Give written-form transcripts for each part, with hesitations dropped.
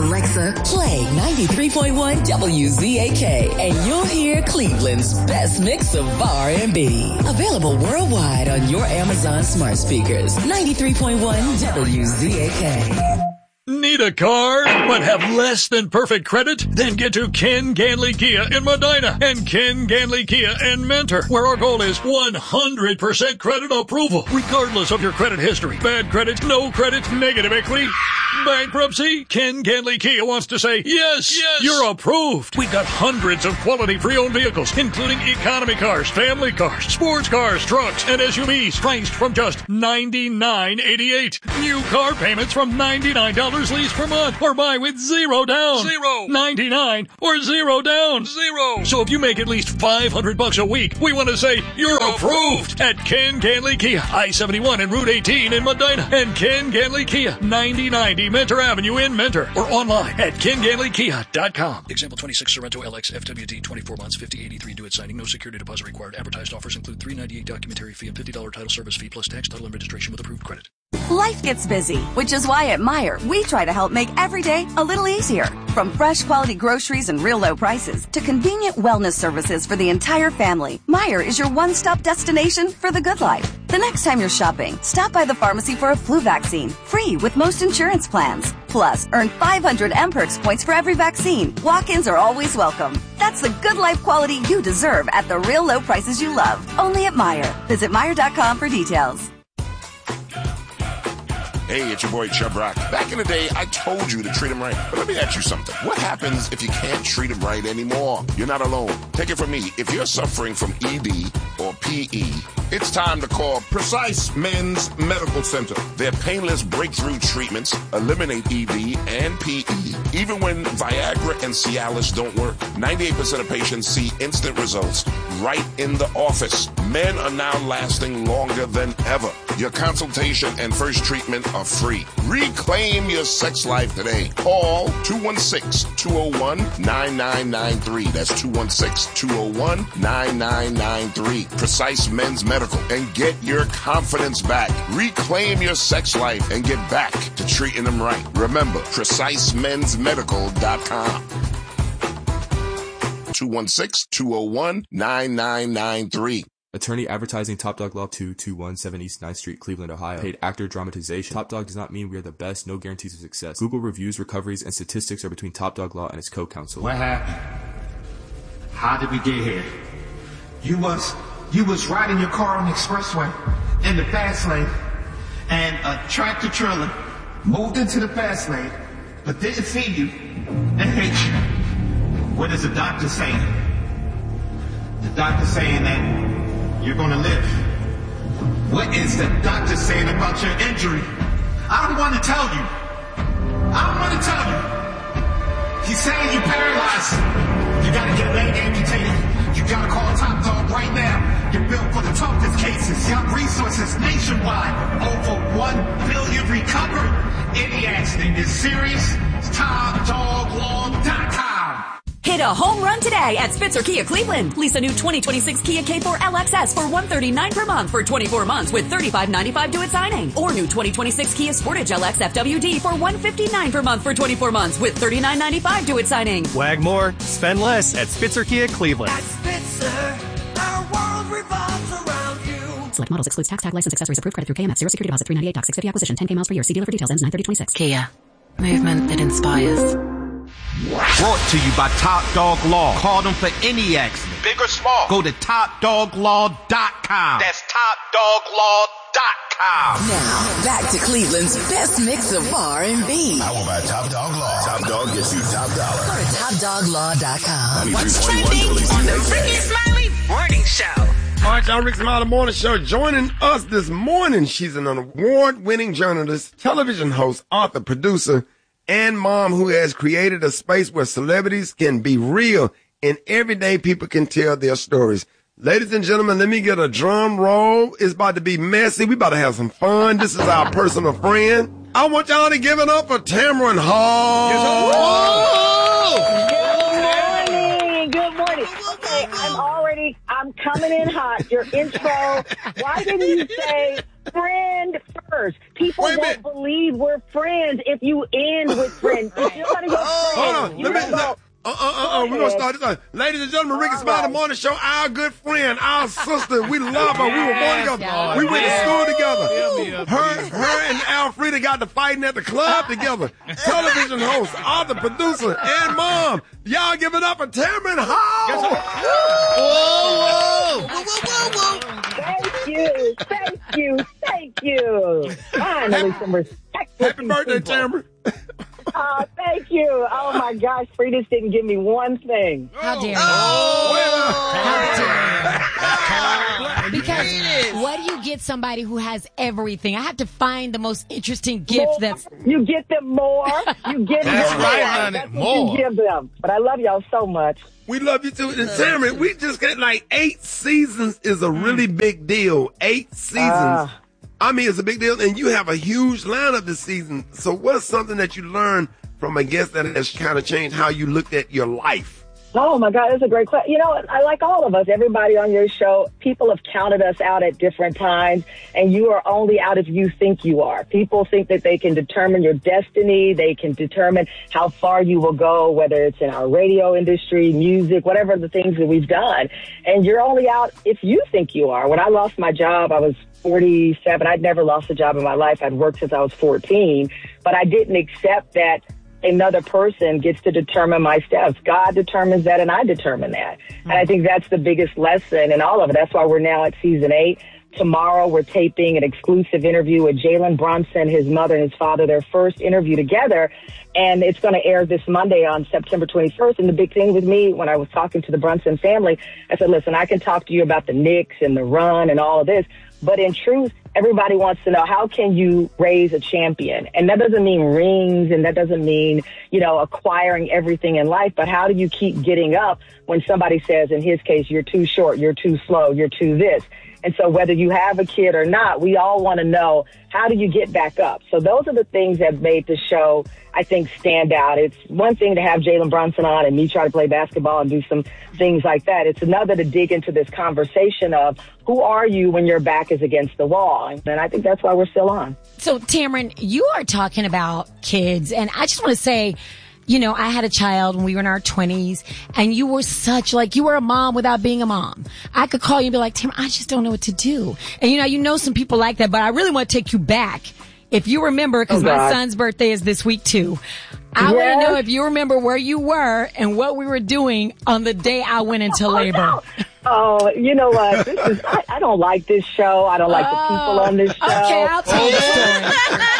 Alexa, play 93.1 WZAK, and you'll hear Cleveland's best mix of R&B. Available worldwide on your Amazon smart speakers. 93.1 WZAK. Need a car but have less than perfect credit? Then get to Ken Ganley Kia in Medina and Ken Ganley Kia in Mentor, where our goal is 100% credit approval, regardless of your credit history. Bad credit, no credit, negative equity, bankruptcy. Ken Ganley Kia wants to say, yes, you're approved. We've got hundreds of quality pre-owned vehicles, including economy cars, family cars, sports cars, trucks, and SUVs, priced from just $99.88. New car payments from $99 lease per month, or buy with $0 down. $99 or $0 down. So if you make at least $500 a week, we want to say you're approved at Ken Ganley Kia, I-71 and Route 18 in Medina, and Ken Ganley Kia, 9090 Mentor Avenue in Mentor, or online at KenGanleyKia.com. Example 26 Sorrento LX FWD, 24 months, 5083 due at signing. No security deposit required. Advertised offers include $398 documentary fee and $50 title service fee plus tax, title, and registration with approved credit. Life gets busy, which is why at Meijer, we try to help make every day a little easier. From fresh quality groceries and real low prices to convenient wellness services for the entire family, Meijer is your one-stop destination for the good life. The next time you're shopping, stop by the pharmacy for a flu vaccine, free with most insurance plans. Plus, earn 500 MPerks points for every vaccine. Walk-ins are always welcome. That's the good life quality you deserve at the real low prices you love. Only at Meijer. Visit Meijer.com for details. Hey, it's your boy Chubb Rock. Back in the day, I told you to treat him right. But let me ask you something. What happens if you can't treat him right anymore? You're not alone. Take it from me. If you're suffering from ED or PE, it's time to call Precise Men's Medical Center. Their painless breakthrough treatments eliminate ED and PE, even when Viagra and Cialis don't work. 98% of patients see instant results right in the office. Men are now lasting longer than ever. Your consultation and first treatment are free. Reclaim your sex life today. Call 216-201-9993. That's 216-201-9993. Precise Men's Medical. And get your confidence back. Reclaim your sex life and get back to treating them right. Remember, PreciseMen'sMedical.com. 216-201-9993. Attorney advertising Top Dog Law 2217 East 9th Street, Cleveland, Ohio. Paid actor dramatization. Top Dog does not mean we are the best. No guarantees of success. Google reviews, recoveries, and statistics are between Top Dog Law and its co-counsel. What happened? How did we get here? You was riding your car on the expressway in the fast lane, and a tractor trailer moved into the fast lane, but didn't see you and hit you. What is the doctor saying? The doctor saying that you're going to live. What is the doctor saying about your injury? I don't want to tell you. He's saying you're paralyzed. You got to get a leg amputated. You got to call Top Dog right now. You're built for the toughest cases. Got resources nationwide. Over 1 billion recovered. Any accident is serious. It's TopDogLaw.com. Hit a home run today at Spitzer Kia Cleveland. Lease a new 2026 Kia K4 LXS for $139 per month for 24 months with $35.95 due at signing. Or new 2026 Kia Sportage LX FWD for $159 per month for 24 months with $39.95 due at signing. Wag more, spend less at Spitzer Kia Cleveland. At Spitzer, our world revolves around you. Select models excludes tax, tag, license, accessories, approved credit through KMF. 0 security deposit, $398, doc, 650 acquisition, 10K miles per year. See dealer for details. Ends 9/30/26. Kia. Movement that inspires. Brought to you by Top Dog Law. Call them for any accident. Big or small. Go to TopDogLaw.com. That's TopDogLaw.com. Now, back to Cleveland's best mix of R&B. I will buy Top Dog Law. Top Dog gets you top dollar. Go to TopDogLaw.com. What's trending on the Ricky Smiley Morning Show? All right, y'all, Rick Smiley Morning Show. Joining us this morning, she's an award-winning journalist, television host, author, producer, and mom who has created a space where celebrities can be real and everyday people can tell their stories. Ladies and gentlemen, let me get a drum roll. It's about to be messy. We about to have some fun. This is our personal friend. I want y'all to give it up for Tamron Hall. Good morning. Okay, I'm coming in hot. Your intro. Why didn't you say friend first. People won't believe we're friends if you end with friends. If you're one of your friends, hold on. We're going to start this. Ladies and gentlemen, Rickey Smiley Morning Show, our good friend, our sister. We love her. We were born together. We went to school together. Her and Alfreda got to fighting at the club together. Television host, author, producer, and mom. Y'all give it up for Tamron Hall. Thank you. Finally, some respect. Happy birthday, Tamron. Thank you. Oh, my gosh. Frida's didn't give me one thing. How dare you? Because what do you get somebody who has everything? I have to find the most interesting gift that's... You get them more. You give them more. That's what you give them. But I love y'all so much. We love you too. And Tamron, we just got like 8 seasons is a really big deal. 8 seasons. I mean, it's a big deal, and you have a huge lineup this season. So what's something that you learned from a guest that has kind of changed how you looked at your life? Oh, my God, that's a great question. You know, I like all of us, everybody on your show, people have counted us out at different times, and you are only out if you think you are. People think that they can determine your destiny. They can determine how far you will go, whether it's in our radio industry, music, whatever the things that we've done. And you're only out if you think you are. When I lost my job, I was 47. I'd never lost a job in my life. I'd worked since I was 14, but I didn't accept that another person gets to determine my steps. God determines that, and I determine that. And I think that's the biggest lesson in all of it. That's why we're now at season 8. Tomorrow, we're taping an exclusive interview with Jalen Brunson, his mother, and his father, their first interview together. And it's going to air this Monday on September 21st. And the big thing with me, when I was talking to the Brunson family, I said, listen, I can talk to you about the Knicks and the run and all of this. But in truth, everybody wants to know, how can you raise a champion? And that doesn't mean rings, and that doesn't mean, acquiring everything in life. But how do you keep getting up when somebody says, in his case, you're too short, you're too slow, you're too this? And so whether you have a kid or not, we all want to know, how do you get back up? So those are the things that made the show, I think, stand out. It's one thing to have Jalen Brunson on and me try to play basketball and do some things like that. It's another to dig into this conversation of, who are you when your back is against the wall? And I think that's why we're still on. So, Tamron, you are talking about kids, and I just want to say, I had a child when we were in our 20s, and you were you were a mom without being a mom. I could call you and be like, Tamron, I just don't know what to do. And you know some people like that, but I really want to take you back. If you remember, because my son's birthday is this week too. I want to know if you remember where you were and what we were doing on the day I went into labor. Oh, you know what? I don't like this show. I don't like the people on this show. Okay, I'll tell the story.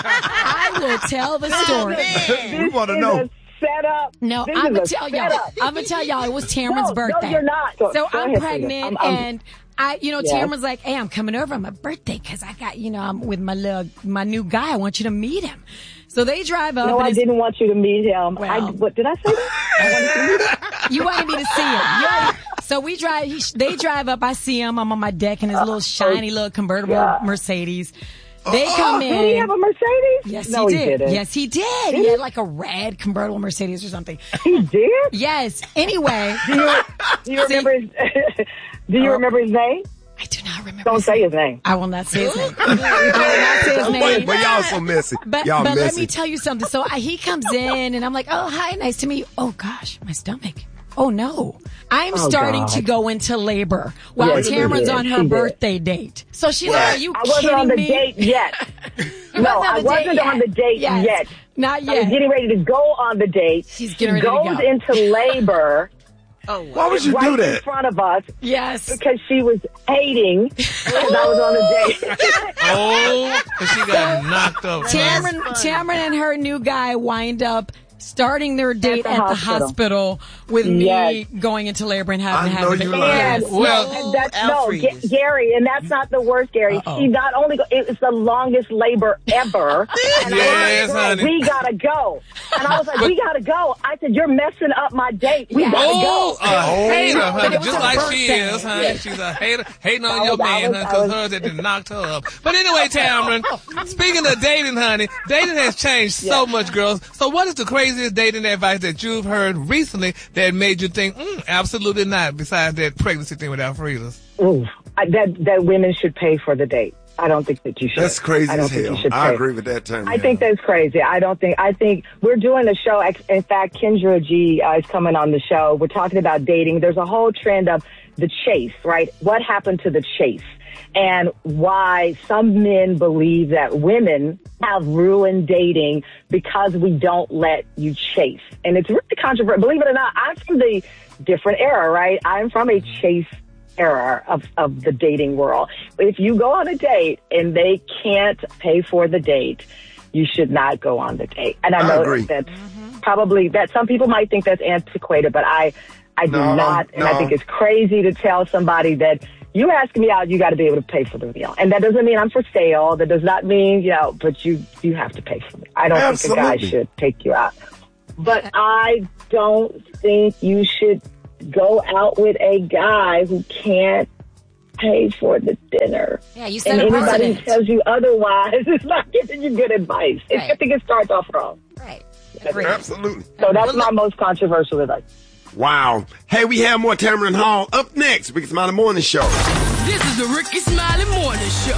I will tell the story. We want to know. Setup. No, I'm gonna tell y'all. It was Tamron's birthday. No, you're not. So I'm pregnant, and Tamron's like, "Hey, I'm coming over on my birthday because I got, I'm with my new guy. I want you to meet him." So they drive up. No, I didn't want you to meet him. What did I say? I wanted to meet him. You wanted me to see him. Yeah. So we drive. They drive up. I see him. I'm on my deck in his little shiny little convertible Mercedes. They come in. Did he have a Mercedes? Yes, no, he did. He didn't. Yes, he did. He had like a red convertible Mercedes or something. He did? Yes. Anyway. Do you remember his Do you remember his name? I do not remember. Don't say his name. I will not say his name. I will not say his name. But y'all so messy. But let me tell you something. So he comes in and I'm like, oh, hi, nice to meet you. Oh, gosh, my stomach. Oh, no. I'm starting to go into labor while Tamron's on her birthday date. So she's like, are you kidding me? I wasn't on the date yet. No, I wasn't on the date yet. Not yet. I was getting ready to go on the date. She's getting ready to go. Goes into labor. Oh, wow. Why would you do that? In front of us. Yes. Because she was hating because I was on the date. Because she got knocked up. Tamron and her new guy wind up starting their date at the hospital with me going into labor and having to have a baby. Gary, and that's not the worst, Gary. She not only it's the longest labor ever. And honey. We gotta go. And I was like, we gotta go. I said, you're messing up my date. We gotta go. A hater, honey, just like she is, honey. Yes. She's a hater, hating on your man, honey, because hers had knocked her up. But anyway, Tamron, speaking of dating, honey, dating has changed so much, girls. So what is the craziest dating advice that you've heard recently that made you think, absolutely not, besides that pregnancy thing with Alfreda's? That women should pay for the date. I don't think that you should. That's crazy I don't as think hell. you should I pay. agree with that term. I think that's crazy. I think we're doing a show. In fact, Kendra G is coming on the show. We're talking about dating. There's a whole trend of the chase, right? What happened to the chase? And why some men believe that women have ruined dating because we don't let you chase. And it's really controversial. Believe it or not, I'm from the different era, right? I'm from a chase era of the dating world. If you go on a date and they can't pay for the date, you should not go on the date. And I know that's probably, that some people might think that's antiquated, but I do not. And I think it's crazy to tell somebody that you ask me out, you got to be able to pay for the meal. And that doesn't mean I'm for sale. That does not mean, but you have to pay for me. I don't think a guy should take you out. But I don't think you should go out with a guy who can't pay for the dinner. Yeah, you said and anybody who tells you otherwise is not giving you good advice. Right. I think it starts off wrong. Right. Absolutely. So that's my most controversial advice. Wow. Hey, we have more Tamron Hall up next. Ricky Smiley Morning Show. This is the Ricky Smiley Morning Show.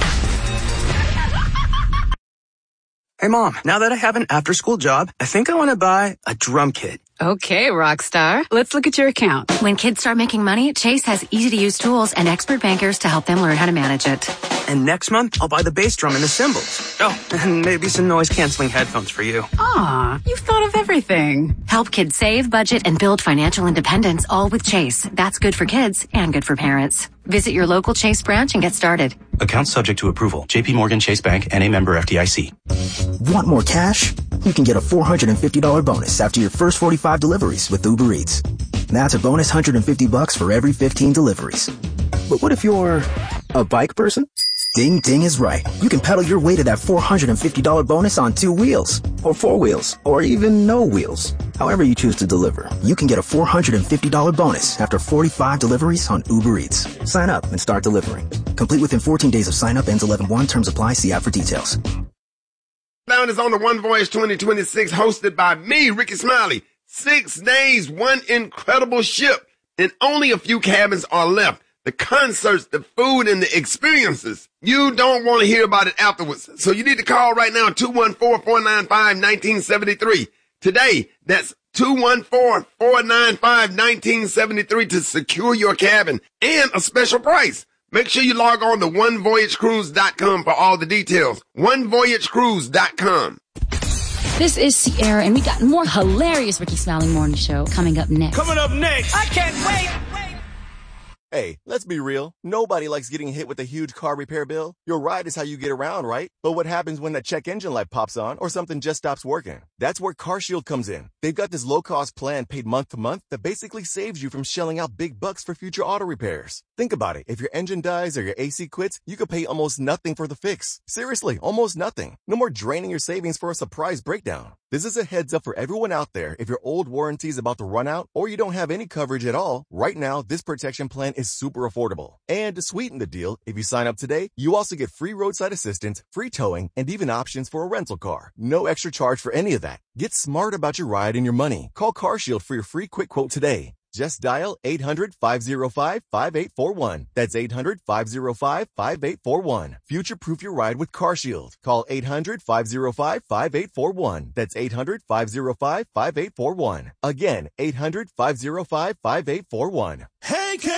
Hey, Mom, now that I have an after-school job, I think I want to buy a drum kit. Okay, Rockstar. Let's look at your account. When kids start making money, Chase has easy-to-use tools and expert bankers to help them learn how to manage it. And next month, I'll buy the bass drum and the cymbals. Oh, and maybe some noise-canceling headphones for you. Aw, you've thought of everything. Help kids save, budget, and build financial independence, all with Chase. That's good for kids and good for parents. Visit your local Chase branch and get started. Account subject to approval. JP Morgan Chase Bank, N.A. member FDIC. Want more cash? You can get a $450 bonus after your first 45 deliveries with Uber Eats. That's a bonus $150 for every 15 deliveries. But what if you're a bike person? Ding Ding is right. You can pedal your way to that $450 bonus on 2 wheels, or 4 wheels, or even no wheels. However you choose to deliver, you can get a $450 bonus after 45 deliveries on Uber Eats. Sign up and start delivering. Complete within 14 days of sign up. Ends 11/1. Terms apply. See app for details. Down is on the One Voyage 2026, hosted by me, Ricky Smiley. 6 days, one incredible ship, and only a few cabins are left. The concerts, the food, and the experiences. You don't want to hear about it afterwards. So you need to call right now, 214-495-1973. Today, that's 214-495-1973 to secure your cabin and a special price. Make sure you log on to onevoyagecruise.com for all the details. onevoyagecruise.com. This is Sierra, and we got more hilarious Ricky Smiley Morning Show coming up next. Coming up next. I can't wait. Hey, let's be real. Nobody likes getting hit with a huge car repair bill. Your ride is how you get around, right? But what happens when that check engine light pops on or something just stops working? That's where CarShield comes in. They've got this low-cost plan paid month to month that basically saves you from shelling out big bucks for future auto repairs. Think about it. If your engine dies or your AC quits, you could pay almost nothing for the fix. Seriously, almost nothing. No more draining your savings for a surprise breakdown. This is a heads up for everyone out there. If your old warranty is about to run out or you don't have any coverage at all, right now, this protection plan is super affordable. And to sweeten the deal, if you sign up today, you also get free roadside assistance, free towing, and even options for a rental car. No extra charge for any of that. Get smart about your ride and your money. Call CarShield for your free quick quote today. Just dial 800-505-5841. That's 800-505-5841. Future-proof your ride with CarShield. Call 800-505-5841. That's 800-505-5841. Again, 800-505-5841. Hey,